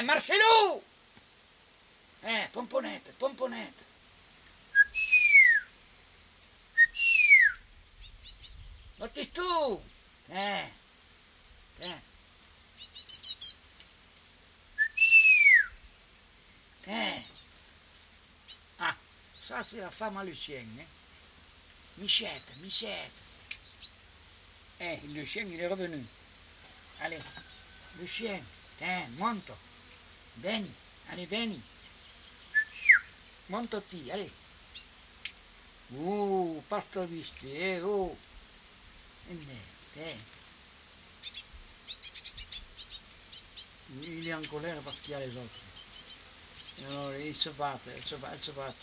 Marcello! Pomponetta, pomponetta. Battistu! Ah, ça c'est la femme à Lucien, hein? Michette. Le chien, il est revenu. Allez, le chien, monte. Vieni, allez, vieni. Montati, allez. Pasto visti, Il est en colère parce qu'il y a les autres. Alors, ils se battent, elles se battent.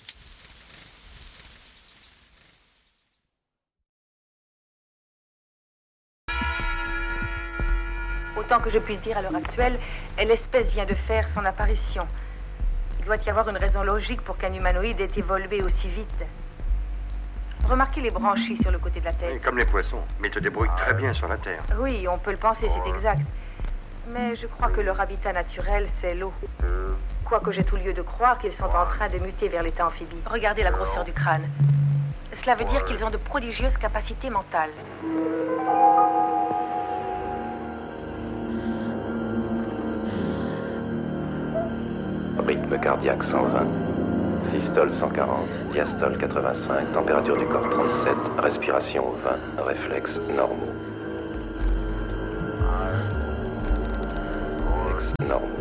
Autant que je puisse dire à l'heure actuelle, l'espèce vient de faire son apparition. Il doit y avoir une raison logique pour qu'un humanoïde ait évolué aussi vite. Remarquez les branchies sur le côté de la tête. Oui, comme les poissons, mais ils se débrouillent très bien sur la Terre. Oui, on peut le penser, c'est exact. Mais je crois que leur habitat naturel, c'est l'eau. Quoique j'ai tout lieu de croire qu'ils sont en train de muter vers l'état amphibie. Regardez la grosseur du crâne. Cela veut dire qu'ils ont de prodigieuses capacités mentales. Rythme cardiaque 120, systole 140, diastole 85, température du corps 37, respiration 20, réflexes normaux. Réflexes normaux.